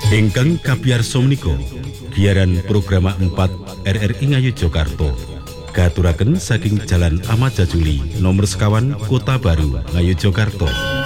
Ingkang kapiyarsa menika giaran programa 4 RRI Ngayogyakarta katuraken saking Jalan Ahmad Jajuli nomor sekawan Kota Baru Ngayogyakarta.